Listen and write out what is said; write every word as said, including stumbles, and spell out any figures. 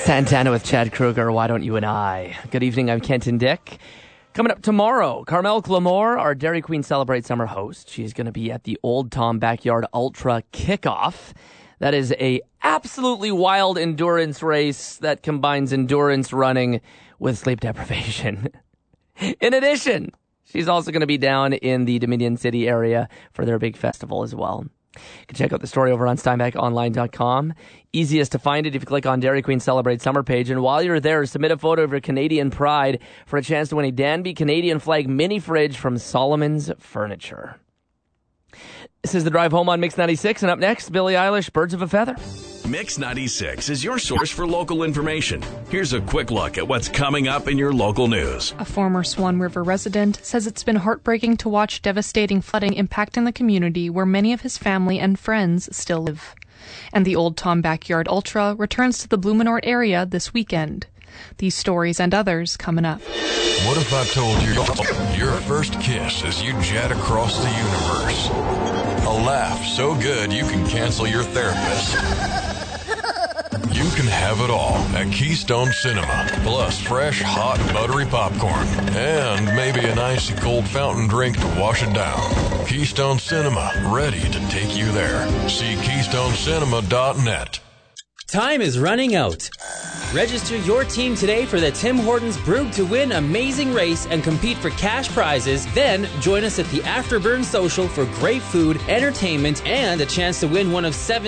Santana with Chad Kruger, Why Don't You and I? Good evening, I'm Kenton Dick. Coming up tomorrow, Carmel Glamour, our Dairy Queen Celebrate Summer host. She's going to be at the Old Tom Backyard Ultra Kickoff. That is a absolutely wild endurance race that combines endurance running with sleep deprivation. In addition, she's also going to be down in the Dominion City area for their big festival as well. You can check out the story over on steinbach online dot com. Easiest to find it if you click on Dairy Queen Celebrate Summer page. And while you're there, submit a photo of your Canadian pride for a chance to win a Danby Canadian flag mini fridge from Solomon's Furniture. This is The Drive Home on Mix ninety-six. And up next, Billie Eilish, Birds of a Feather. Mix ninety-six is your source for local information. Here's a quick look at what's coming up in your local news. A former Swan River resident says it's been heartbreaking to watch devastating flooding impacting the community where many of his family and friends still live. And the Old Tom Backyard Ultra returns to the Blumenort area this weekend. These stories and others coming up. What if I told you your first kiss as you jet across the universe? A laugh so good you can cancel your therapist. You can have it all at Keystone Cinema, plus fresh, hot, buttery popcorn, and maybe an icy cold fountain drink to wash it down. Keystone Cinema, ready to take you there. See keystone cinema dot net. Time is running out. Register your team today for the Tim Hortons Brewed to Win Amazing Race and compete for cash prizes. Then join us at the Afterburn Social for great food, entertainment, and a chance to win one of seven